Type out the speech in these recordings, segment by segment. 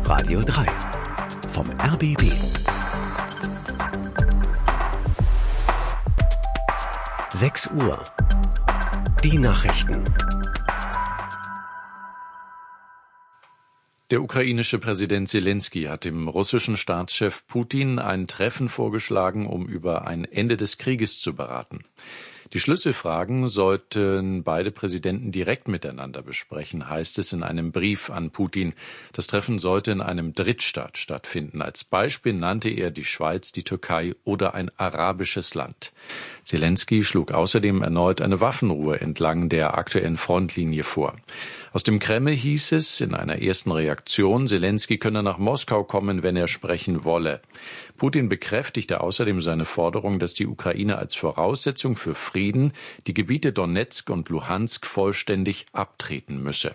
Radio 3 vom RBB. Sechs Uhr. Die Nachrichten. Der ukrainische Präsident Selenskyj hat dem russischen Staatschef Putin ein Treffen vorgeschlagen, um über ein Ende des Krieges zu beraten. Die Schlüsselfragen sollten beide Präsidenten direkt miteinander besprechen, heißt es in einem Brief an Putin. Das Treffen sollte in einem Drittstaat stattfinden. Als Beispiel nannte er die Schweiz, die Türkei oder ein arabisches Land. Selenskyj schlug außerdem erneut eine Waffenruhe entlang der aktuellen Frontlinie vor. Aus dem Kreml hieß es in einer ersten Reaktion, Selenskyj könne nach Moskau kommen, wenn er sprechen wolle. Putin bekräftigte außerdem seine Forderung, dass die Ukraine als Voraussetzung für Frieden die Gebiete Donezk und Luhansk vollständig abtreten müsse.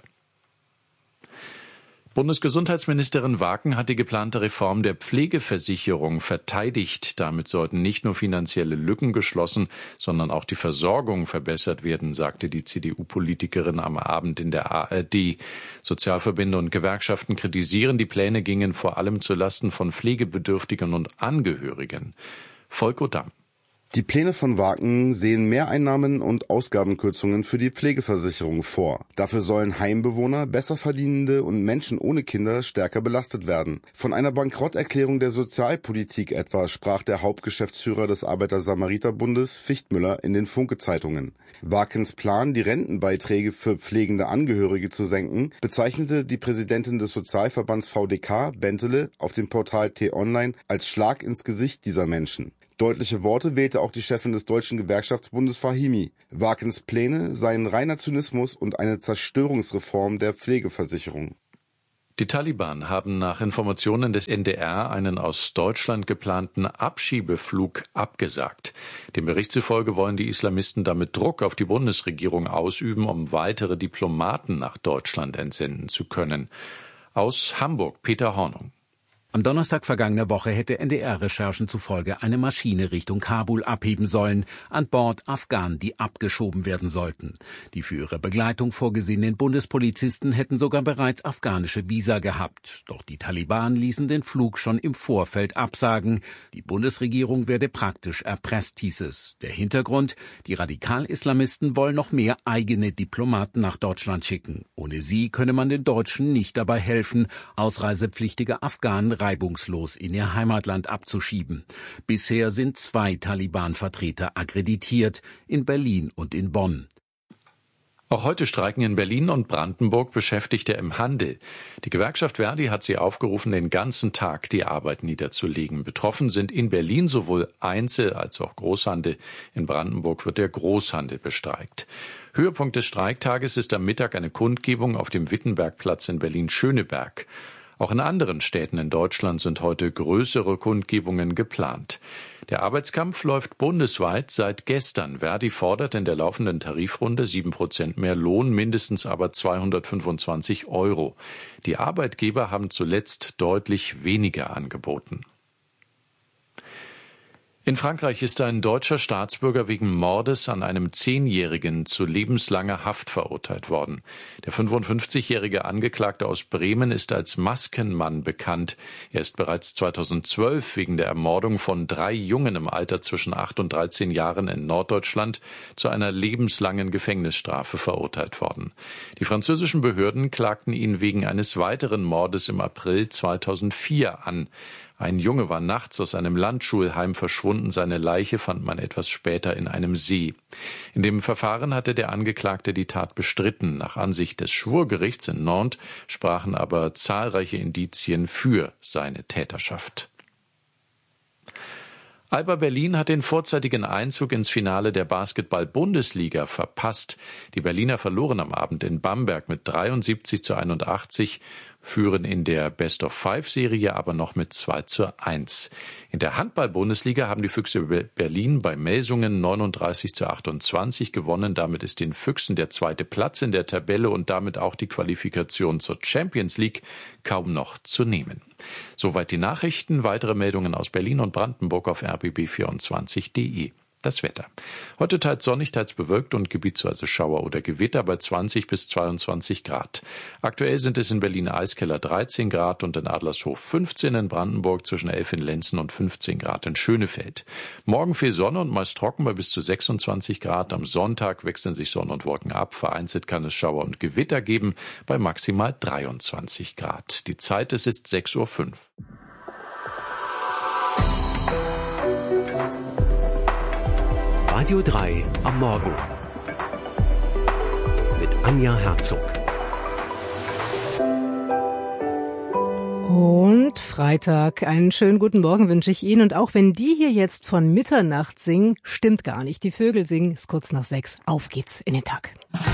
Bundesgesundheitsministerin Waken hat die geplante Reform der Pflegeversicherung verteidigt. Damit sollten nicht nur finanzielle Lücken geschlossen, sondern auch die Versorgung verbessert werden, sagte die CDU-Politikerin am Abend in der ARD. Sozialverbände und Gewerkschaften kritisieren, die Pläne gingen vor allem zulasten von Pflegebedürftigen und Angehörigen. Volker Damm. Die Pläne von Waken sehen Mehreinnahmen und Ausgabenkürzungen für die Pflegeversicherung vor. Dafür sollen Heimbewohner, Besserverdienende und Menschen ohne Kinder stärker belastet werden. Von einer Bankrotterklärung der Sozialpolitik etwa sprach der Hauptgeschäftsführer des Arbeiter-Samariter-Bundes Fichtmüller in den Funke-Zeitungen. Wakens Plan, die Rentenbeiträge für pflegende Angehörige zu senken, bezeichnete die Präsidentin des Sozialverbands VDK, Bentele, auf dem Portal T-Online als Schlag ins Gesicht dieser Menschen. Deutliche Worte wählte auch die Chefin des Deutschen Gewerkschaftsbundes Fahimi. Wakens Pläne seien reiner Zynismus und eine Zerstörungsreform der Pflegeversicherung. Die Taliban haben nach Informationen des NDR einen aus Deutschland geplanten Abschiebeflug abgesagt. Dem Bericht zufolge wollen die Islamisten damit Druck auf die Bundesregierung ausüben, um weitere Diplomaten nach Deutschland entsenden zu können. Aus Hamburg, Peter Hornung. Am Donnerstag vergangener Woche hätte NDR-Recherchen zufolge eine Maschine Richtung Kabul abheben sollen, an Bord Afghanen, die abgeschoben werden sollten. Die für ihre Begleitung vorgesehenen Bundespolizisten hätten sogar bereits afghanische Visa gehabt. Doch die Taliban ließen den Flug schon im Vorfeld absagen. Die Bundesregierung werde praktisch erpresst, hieß es. Der Hintergrund: Die Radikal-Islamisten wollen noch mehr eigene Diplomaten nach Deutschland schicken. Ohne sie könne man den Deutschen nicht dabei helfen, ausreisepflichtige Afghanen reibungslos in ihr Heimatland abzuschieben. Bisher sind 2 Taliban-Vertreter akkreditiert, in Berlin und in Bonn. Auch heute streiken in Berlin und Brandenburg Beschäftigte im Handel. Die Gewerkschaft Verdi hat sie aufgerufen, den ganzen Tag die Arbeit niederzulegen. Betroffen sind in Berlin sowohl Einzel- als auch Großhandel. In Brandenburg wird der Großhandel bestreikt. Höhepunkt des Streiktages ist am Mittag eine Kundgebung auf dem Wittenbergplatz in Berlin-Schöneberg. Auch in anderen Städten in Deutschland sind heute größere Kundgebungen geplant. Der Arbeitskampf läuft bundesweit seit gestern. Verdi fordert in der laufenden Tarifrunde 7% mehr Lohn, mindestens aber 225 €. Die Arbeitgeber haben zuletzt deutlich weniger angeboten. In Frankreich ist ein deutscher Staatsbürger wegen Mordes an einem 10-Jährigen zu lebenslanger Haft verurteilt worden. Der 55-jährige Angeklagte aus Bremen ist als Maskenmann bekannt. Er ist bereits 2012 wegen der Ermordung von 3 Jungen im Alter zwischen 8 und 13 Jahren in Norddeutschland zu einer lebenslangen Gefängnisstrafe verurteilt worden. Die französischen Behörden klagten ihn wegen eines weiteren Mordes im April 2004 an. Ein Junge war nachts aus einem Landschulheim verschwunden. Seine Leiche fand man etwas später in einem See. In dem Verfahren hatte der Angeklagte die Tat bestritten. Nach Ansicht des Schwurgerichts in Nantes sprachen aber zahlreiche Indizien für seine Täterschaft. Alba Berlin hat den vorzeitigen Einzug ins Finale der Basketball-Bundesliga verpasst. Die Berliner verloren am Abend in Bamberg mit 73:81, führen in der Best-of-5-Serie aber noch mit 2:1. In der Handball-Bundesliga haben die Füchse Berlin bei Melsungen 39:28 gewonnen. Damit ist den Füchsen der 2. Platz in der Tabelle und damit auch die Qualifikation zur Champions League kaum noch zu nehmen. Soweit die Nachrichten. Weitere Meldungen aus Berlin und Brandenburg auf rbb24.de. Das Wetter. Heute teils sonnig, teils bewölkt und gebietsweise Schauer oder Gewitter bei 20 bis 22 Grad. Aktuell sind es in Berlin-Eiskeller 13 Grad und in Adlershof 15, in Brandenburg zwischen 11 in Lenzen und 15 Grad in Schönefeld. Morgen viel Sonne und meist trocken bei bis zu 26 Grad. Am Sonntag wechseln sich Sonne und Wolken ab. Vereinzelt kann es Schauer und Gewitter geben bei maximal 23 Grad. Die Zeit, es ist 6:05 Uhr. Radio 3 am Morgen mit Anja Herzog. Und Freitag, einen schönen guten Morgen wünsche ich Ihnen. Und auch wenn die hier jetzt von Mitternacht singen, stimmt gar nicht. Die Vögel singen, es ist kurz nach 6. Auf geht's in den Tag.